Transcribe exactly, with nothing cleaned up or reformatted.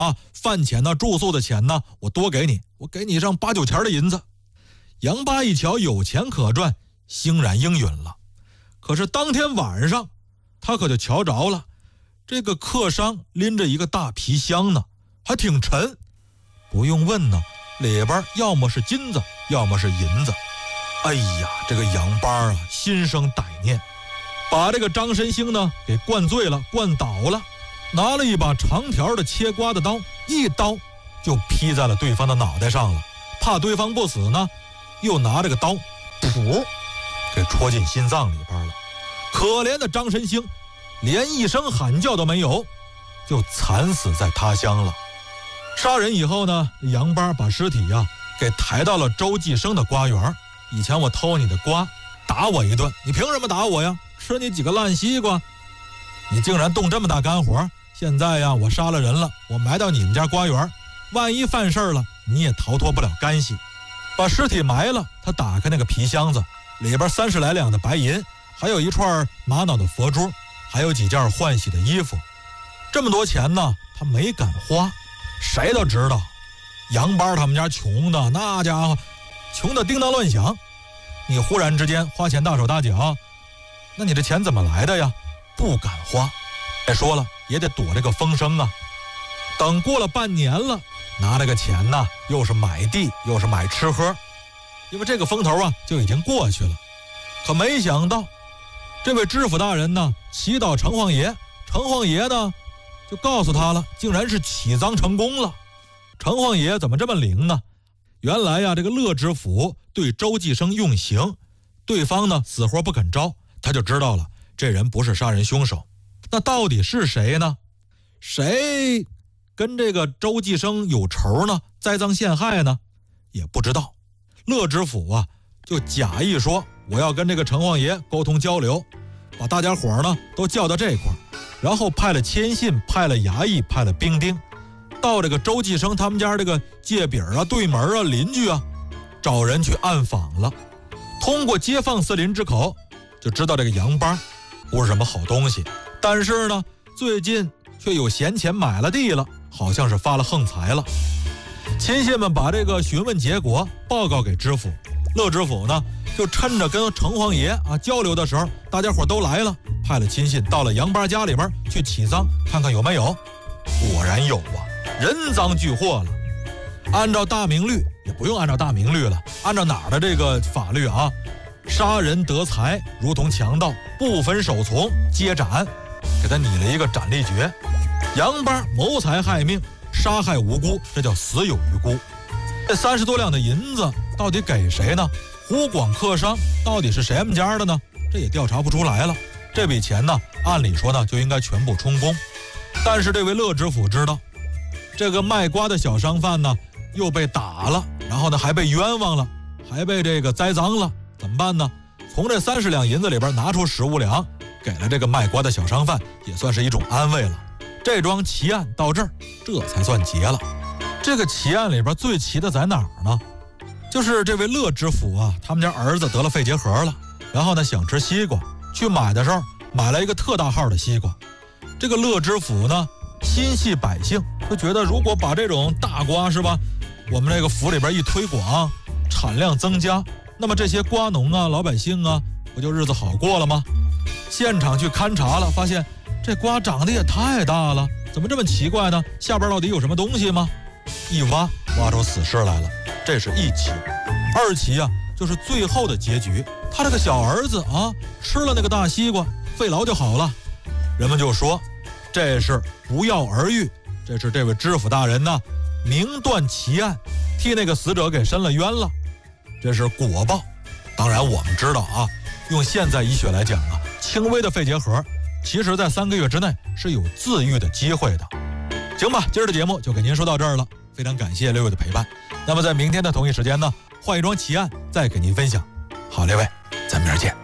啊，饭钱呢，住宿的钱呢，我多给你，我给你上八九钱的银子。杨八一瞧有钱可赚，欣然应允了。可是当天晚上，他可就瞧着了，这个客商拎着一个大皮箱呢，还挺沉。不用问呢，里边要么是金子，要么是银子。哎呀，这个杨八啊，心生歹念，把这个张申兴呢给灌醉了，灌倒了，拿了一把长条的切瓜的刀，一刀就劈在了对方的脑袋上了。怕对方不死呢，又拿这个刀，噗，给戳进心脏里边了。可怜的张申兴连一声喊叫都没有，就惨死在他乡了。杀人以后呢，杨八把尸体呀、啊、给抬到了周继生的瓜园。以前我偷你的瓜，打我一顿，你凭什么打我呀？吃你几个烂西瓜，你竟然动这么大干活。现在呀，我杀了人了，我埋到你们家瓜园，万一犯事了，你也逃脱不了干系。把尸体埋了，他打开那个皮箱子，里边三十来两的白银，还有一串玛瑙的佛珠，还有几件换洗的衣服。这么多钱呢，他没敢花。谁都知道杨八他们家穷的那家伙，穷的叮当乱响。你忽然之间花钱大手大脚，那你这钱怎么来的呀？不敢花。再说了也得躲这个风声啊。等过了半年了，拿这个钱呢，又是买地又是买吃喝，因为这个风头啊就已经过去了。可没想到这位知府大人呢祈祷城隍爷，城隍爷呢就告诉他了，竟然是起赃成功了。城隍爷怎么这么灵呢？原来呀，这个乐知府对周继生用刑，对方呢死活不肯招，他就知道了这人不是杀人凶手。那到底是谁呢？谁跟这个周继生有仇呢？栽赃陷害呢？也不知道。乐知府啊就假意说我要跟这个城隍爷沟通交流，把大家伙呢都叫到这块儿，然后派了签信，派了衙役，派了兵丁，到这个周继生他们家这个界饼啊、对门啊、邻居啊，找人去暗访了。通过街坊四邻之口，就知道这个杨八不是什么好东西，但是呢，最近却有闲钱买了地了，好像是发了横财了。亲信们把这个询问结果报告给知府，乐知府呢就趁着跟城隍爷啊交流的时候，大家伙都来了，派了亲信到了杨八家里边去起赃，看看有没有。果然有啊，人赃俱获了。按照大明律，也不用按照大明律了，按照哪儿的这个法律啊，杀人得财如同强盗，不分首从皆斩，给他拟了一个斩立决。杨八谋财害命，杀害无辜，这叫死有余辜。这三十多两的银子到底给谁呢？湖广客商到底是谁们家的呢？这也调查不出来了。这笔钱呢，按理说呢就应该全部充公，但是这位乐知府知道，这个卖瓜的小商贩呢又被打了，然后呢还被冤枉了，还被这个栽赃了，怎么办呢？从这三十两银子里边拿出十五两，给了这个卖瓜的小商贩，也算是一种安慰了。这桩奇案到这儿，这才算结了。这个奇案里边最奇的在哪儿呢？就是这位乐知府啊，他们家儿子得了肺结核了，然后呢想吃西瓜，去买的时候买了一个特大号的西瓜。这个乐知府呢心系百姓，就觉得如果把这种大瓜是吧，我们这个府里边一推广，产量增加，那么这些瓜农啊、老百姓啊，不就日子好过了吗？现场去勘察了，发现这瓜长得也太大了，怎么这么奇怪呢？下边到底有什么东西吗？一挖，挖出死尸来了。这是一起。二起啊，就是最后的结局，他这个小儿子啊，吃了那个大西瓜，肺痨就好了。人们就说这是不药而愈，这是这位知府大人呢明断奇案，替那个死者给伸了冤了，这是果报。当然我们知道啊，用现在医学来讲啊，轻微的肺结核其实在三个月之内是有自愈的机会的。行吧，今儿的节目就给您说到这儿了，非常感谢六位的陪伴。那么在明天的同一时间呢，换一桩奇案再给您分享。好，六位，咱明儿见。